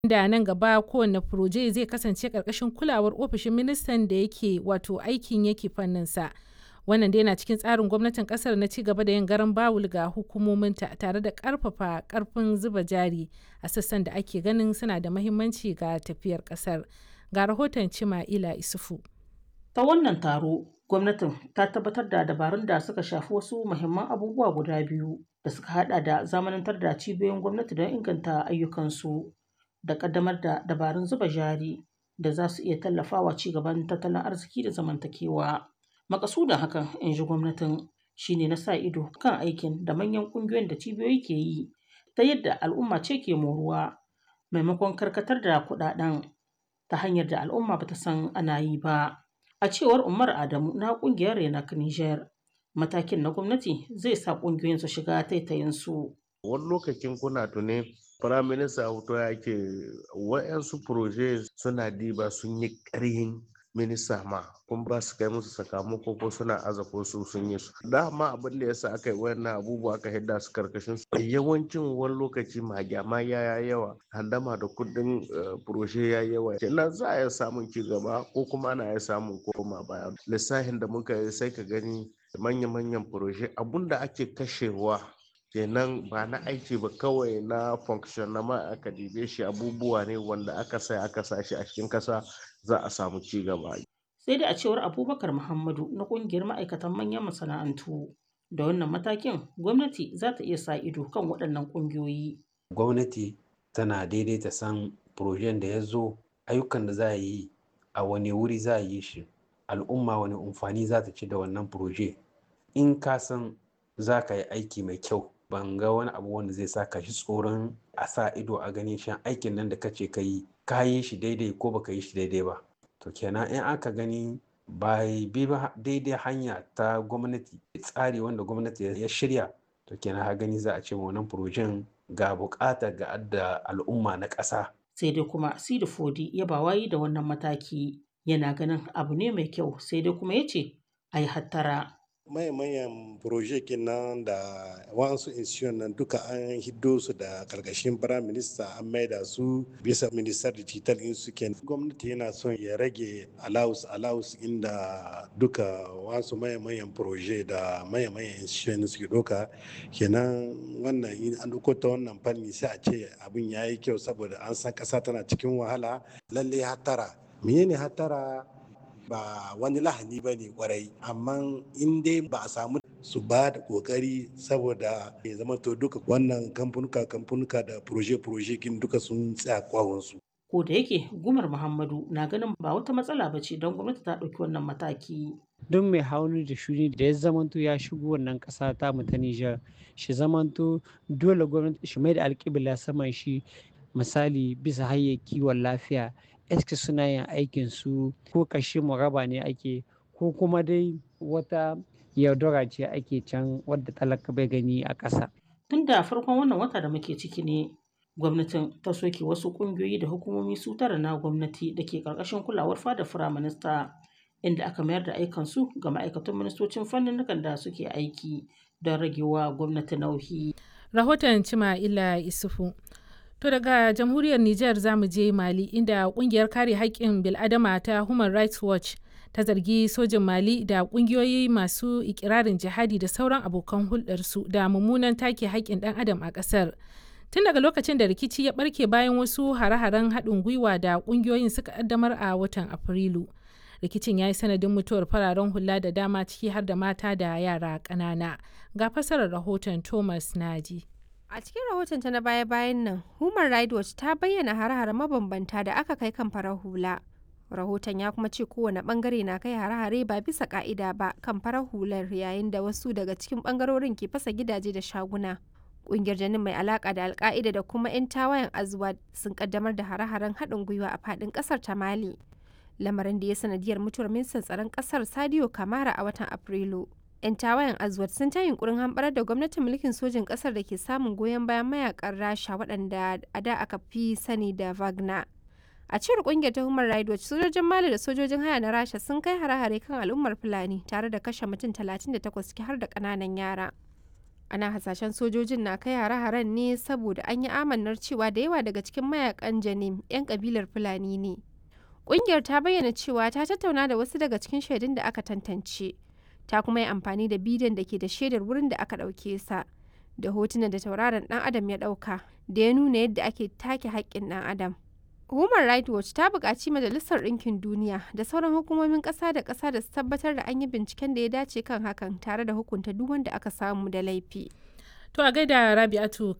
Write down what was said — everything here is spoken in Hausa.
da nan gaba kowane furoje zai kasance ƙarƙashin kulawar ofishin ministan da yake aikin yake fanninsa. Wannan dai yana cikin tsarin gwamnatin kasar na ci gaba da yin garan bawul ga hukumominta tare da ƙarfafa ƙarfin zuba jari a sassan da ake ganin suna da mahimmanci ga tafiyar kasar. Ga rahoton Cima'ila Isufu. Ta wannan taro, gwamnatin ta tabbatar da dabarun da suka shafi wasu muhimman abubuwa guda biyu da suka hada da zamanantar da cibiyoyin gwamnati don inganta ayyukansu da kaddamar da dabarun zuba jari da za su iya tallafawa ci gaban tattalin arziki da zamantakewa. Makasudin hakan, in ji gwamnatin, shine na sa ido kan aikin da manyan ƙungiyoyin da cibiyoyi ke yi ta yadda al'umma ce ke moruwa maimakon karkatar da kuɗaɗen ta hanyar da al'umma bata san ana yi ba. A cewar Umar Adamu na ƙungiyar Renac Niger, matakin na gwamnati zai sa ƙungiyoyin su shiga taitayinsu. Wani lokacin kuna tuni firaminista hoto ya ke wa'yansu proje suna diba sun yi ƙarhin minista ma kun ba su kai musu sakamako ko suna aza ko su sun yi su dama abin da yasa aka yi wannan abubuwa aka hidda su karkashin su yawancin wani lokaci magyama ya yawa handama da kudin proje ya yawa kenan za a iya samun ci gaba ko kuma ana iya samun koma baya. Lissafin da muka yi sai ka gani manya-manyan proje abun da ake kashewa kenan ba na aiki ba kawai na function na ma aka dibe shi abubuwa ne wanda aka sa shi a cikin kasa za a samu ci gaba. Sai dai a cewar Abubakar Muhammadu na kungiyar ma'aikatan manyan masana'antu da wannan matakin gwamnati za ta iya sa ido kan waɗannan ƙungiyoyi. Gwamnati tana daidaita san projen da ya zo ayyukan da za a yi a wani wuri za a yi shi al'umma wani amfani za ta ci da wannan proje. In ka san za ka yi aiki mai kyau ban ga wani abu wanda zai saka shi tsoron a sa ido a ganin shan aikin nan da kace ka yi shi daidai ko baka yi shi daidai ba. To kenan in aka gani bai bi ba daidai hanya ta gwamnati tsari wanda gwamnati ya shirya to kenan ha gani za a ce wannan projen ga bukata ga adda al'umma na ƙasa. Sai dai kuma Sidi Fodi ya ba wayi da wannan mataki yana ganin abu ne mai kyau sai dai kuma ya ce a yi hattara. Mayan proje kenan da wasu institution nan duka an hiddo su da karkashin prime minister an maida su bisa minister digital in su ken gwamnati yana son ya rage allowance inda duka wasu mayan proje da mayan institution suke doka kenan wannan in an duko ta wannan fanni sai a ce abin yayi kyau saboda an san kasa tana cikin wahala lalle hatara. Menene hatara? Ba wani lahani ba ne kwarai amma in dai ba a samu su ba da kokari saboda ya zama to duka wannan kamfanuka da proje kin duka sun tsaya kwawonsu. Ko da yake Gumar Muhammadu na ganin ba wata matsala ba ce don gwamnati ta ɗauki wannan mataki. Don mai hauni da shuni da ya zamanto ya shigo wannan ƙasa ta mu ta Nijar shi zamanto dole gwamnati shi mai da alƙibla saman shi misali bisa hanyar kiwon lafiya eske suna yin aikin su ko kashe muraba ne ake ko kuma dai wata yaudara ce ake can wadda talaka bai gani a ƙasa. Tun da farkon wannan wata da muke ciki ne gwamnatin ta soke wasu ƙungiyoyi da hukumomi su tara na gwamnati da ke ƙarƙashin kulawar fadar firaminista inda aka mayar da aikansu ga ma'aikatan ministocin fannin da suke aiki don ragewa gwamnati nauyi. Rahoton Cima'ila Isufu. To daga jamhuriyar Nijar za mu je Mali inda kungiyar kare haƙƙin bil'adama ta Human Rights Watch ta zargi sojin Mali da ƙungiyoyi masu ikirarin jihadi da sauran abokan hulɗarsu da mummunan take haƙƙin ɗan adam a ƙasar. Tun daga lokacin da rikici ya ɓarke bayan wasu hare-haren haɗin gwiwa da ƙungiyoyin suka ƙaddamar a watan Afrilu. Rikicin ya yi sanadin mutuwar fararen hula da dama ciki har da mata da yara ƙanana. Ga fasarar rahoton Thomas Naji. A cikin rahotonta na baya-bayan nan, Human Rights Watch ta bayyana hare-hare mabambanta da aka kai kan farar hula. Rahoton ya kuma ce kowane bangare na kai hare-hare ba bisa ka'ida ba kan farar hular yayin da wasu daga cikin bangarorin ke fasa gidaje da shaguna. Ƙungiyar Janin mai alaka da Alka'ida da kuma 'yan tawayen Azwad sun kaddamar da hare-haren haɗin gwiwa a faɗin ƙasar ta Mali. Lamarin da ya sanadiyar mutuwar ministan tsaron ƙasar Sadio Kamara a watan Afrilu. 'Yan tawayen Azwad sun ta yunkurin hamɓarar da gwamnatin mulkin sojin ƙasar da ke samun goyon bayan mayakan Rasha waɗanda a da aka fi sani da Wagner. A cewar ƙungiyar ta Human Rights Watch, sojojin Mali da sojojin haya na Rasha sun kai hare-hare kan al'ummar Fulani tare da kashe mutum 38 ciki har da ƙananan yara. Ana hasashen sojojin na kai hare-haren ne saboda an yi amannar cewa da yawa daga cikin mayakan Janim 'yan kabilar Fulani ne. Ƙungiyar ta bayyana cewa ta tattauna da wasu daga cikin shaidun da aka tantance, ta kuma yi amfani da bidiyon da ke da shaidar wurin da aka ɗauke sa, da hotunan da tauraron ɗan adam ya ɗauka, da ya nuna yadda ake take haƙƙin ɗan adam. Human Rights Watch ta buƙaci Majalisar Ɗinkin Duniya da sauran hukumomin ƙasa da ƙasa da su tabbatar da an yi binciken da ya dace kan hakan tare da hukunta duk wanda aka samu da laifi. To a gaida Rabi'atu